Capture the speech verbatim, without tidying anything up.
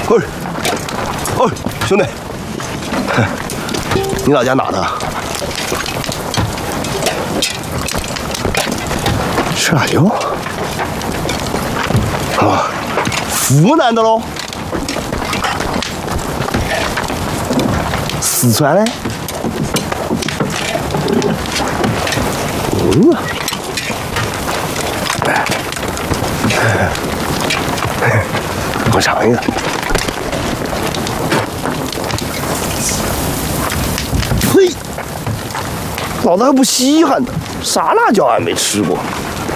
哦，哦，兄弟，你老家哪的？吃辣椒？啊，湖南的喽？四川的？嗯。我尝一个。呸！老子还不稀罕呢，啥辣椒还没吃过。